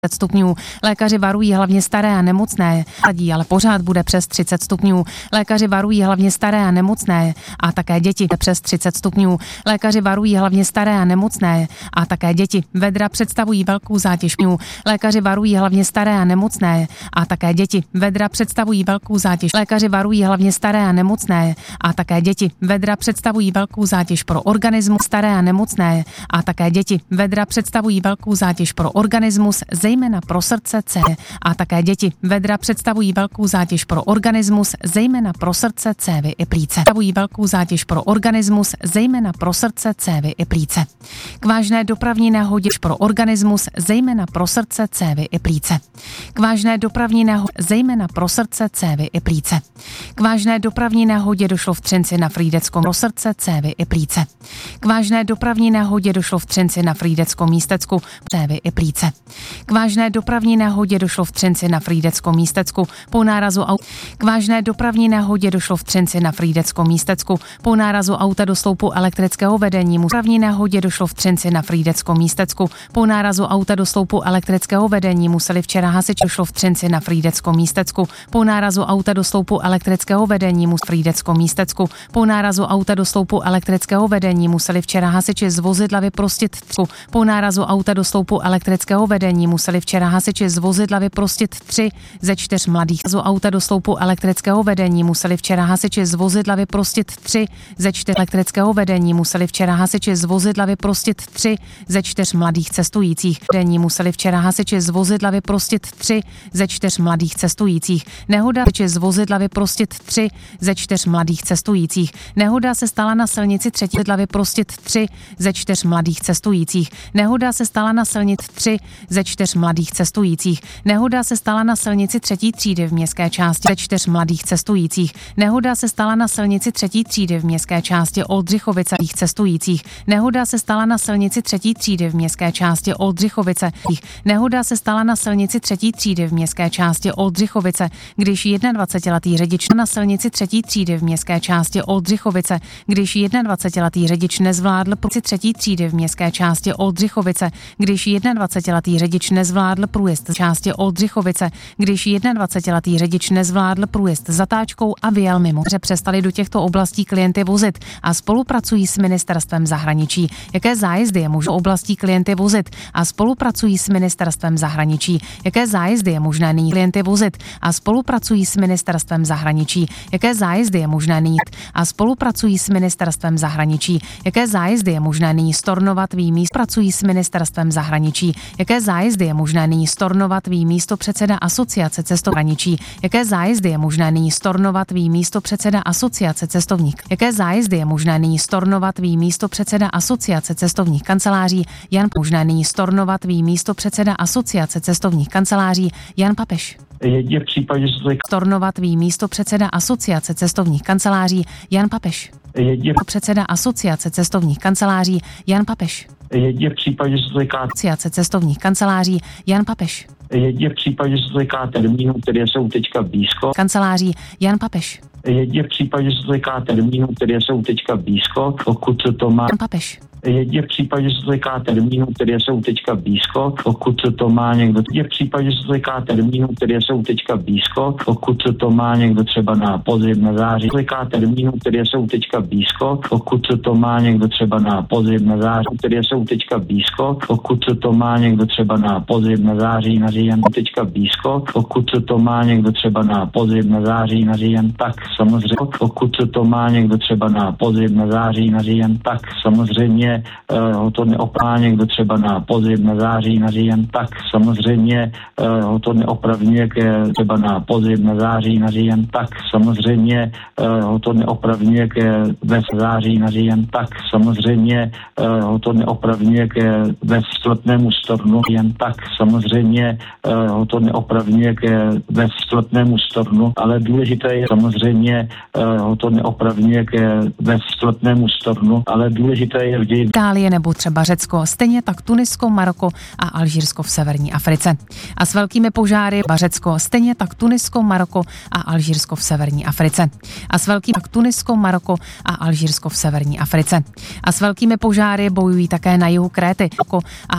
stupňů. Lékaři varují hlavně staré a nemocné, ale pořád bude přes 30 stupňů. Lékaři varují hlavně staré a nemocné a také děti přes 30 stupňů. Lékaři varují hlavně staré a nemocné a také děti. Vedra představují velkou zátěž. Lékaři varují hlavně staré a nemocné a také děti. Vedra představují velkou zátěž. Lékaři varují hlavně staré a nemocné a také děti. Vedra představují velkou zátěž pro organismus. Staré a nemocné a také děti. Vedra představují velkou zátěž pro organismus, zejména pro srdce, a také děti. Vedra představují velkou zátěž pro organismus, zejména pro srdce, cévy i plíce. Představují velkou zátěž pro organismus, zejména pro srdce, cévy i plíce. K vážné dopravní nehodě pro organismus, zejména pro srdce, cévy i plíce. K vážné dopravní nehodě, zejména pro srdce, cévy i plíce. K vážné dopravní nehodě došlo v Třinci na Frýdeckom pro srdce, cévy i plíce. K vážné dopravní nehodě došlo v Třinci na Frýdeckom místecku, cévy i plíce. K vážné dopravní nehodě došlo v Třinci na Frýdeckom místecku po nárazu auta. K vážné dopravní nehodě došlo v Třinci na Frýdeckom místecku po nárazu auta do sloupu elektrického vedení. Dopravní nehodě došlo v Třinci na Frýdeckom místecku po nárazu auta do sloupu elektrického vedení. Museli včera hasiči. Došlo v Třinci na Frýdeckom místecku po nárazu auta do sloupu elektrického vedení. Frýdeckom místecku po nárazu auta do sloupu elektrického vedení museli včera hasiči z vozidla vyprostit po nárazu auta do sloupu elektrického vedení museli včera hasiči z vozidla vyprostit 3 ze 4 mladých. Z auta do sloupu elektrického vedení museli včera hasiči z vozidla vyprostit 3 ze 4 elektrického vedení museli včera hasiči z vozidla vyprostit 3 ze 4 mladých cestujících. Vedení museli včera hasiči z vozidla vyprostit 3 ze 4 mladých cestujících. Nehoda z vozidla vyprostit 3 ze 4 mladých cestujících. Nehoda se stala na silnici 3. vozidla vyprostit 3 ze 4 mladých cestujících. Nehoda se stala na silnici 3 ze 4 mladých cestujících. Nehoda se stala na silnici 3. třídy v městské části ze 4 mladých cestujících. Nehoda se stala na silnici 3. třídy v městské části Oldřichovice cestujících. Nehoda se stala na silnici 3. třídy v městské části Oldřichovice. Nehoda se stala na silnici 3. třídy v městské části Oldřichovice, když 21letý řidič na silnici 3. třídy v městské části Oldřichovice, když 21letý řidič nezvládl průjezd 3. třídy v městské části Oldřichovice, když 21letý řidič nezvládl průjezd v části Oldřichovice, když 21letý řidič nezvládl průjezd zatáčkou a vyjel mimo. Přestali do těchto oblastí klienty vozit a spolupracují s ministerstvem zahraničí. Jaké zájezdy je možné oblastí klienty vozit a spolupracují s ministerstvem zahraničí. Jaké zájezdy je možné nyní klienty vozit a spolupracují s ministerstvem zahraničí. Jaké zájezdy je možné nyní a spolupracují s ministerstvem zahraničí. Jaké zájezdy je možné nyní stornovat místo pracují s ministerstvem zahraničí. Jaké zájezdy je možné nyní stornovat místo předseda asociace cestovníků. Jaké zájezdy je možné nyní stornovat místo předseda asociace cestovník. Jaké zájezdy je možné nyní stornovat místo předseda asociace cestovních kanceláří Jan možné nyní stornovat místo předseda asociace cestovních kanceláří Jan Papež. Jedině v případě, že to stornovat místo předseda asociace cestovních kanceláří Jan Papež. Jedině předseda asociace cestovních kanceláří Jan Papež. Jedině v případě, že to týká asociace cestovních kanceláří Jan Papež. Jedině v případě, že to týká termínů, které jsou teďka blízko. Kanceláří Jan Papež. Jedině v případě, že to týká termínů, které jsou teďka blízko, pokud to má Jan Papež. Jedině v případě, že se týká termínů, které jsou teďka blízko, pokud to má někdo. Jedině v případě, že se týká termínů, které jsou teďka blízko, pokud to má někdo třeba na podzim, na září. Týká termínů, které jsou teďka blízko, pokud to má někdo třeba na podzim, na září, které jsou teďka blízko, pokud to má někdo třeba na podzim, na září, na říjen. Teďka blízko, pokud to má někdo třeba na podzim, na září, na říjen, tak samozřejmě, pokud to má někdo třeba na podzim, na září, na říjen, tak samozřejmě ho to neoprávňuje někdo třeba na podzim, na září, na říjen, tak samozřejmě ho to neopravňuje třeba na podzim, na září, na říjen, tak samozřejmě ho to neopravňuje ve září, na říjen, tak samozřejmě ho to neopravňuje ve sklepnému stornu, jen tak samozřejmě ho to neopravňuje ve sklepnému stornu, ale důležité je samozřejmě ho to neopravňuje ve sklepnému stornu, ale důležité je vždy Itálie nebo třeba Řecko, stejně tak Tunisko, Maroko a Alžírsko v severní Africe. A s velkými požáry Řecko, stejně tak Tunisko, Maroko a Alžírsko v severní Africe. A s velkými Tunisko, Maroko a Alžírsko v severní Africe. A s velkými požáry bojují také na jihu Kréty a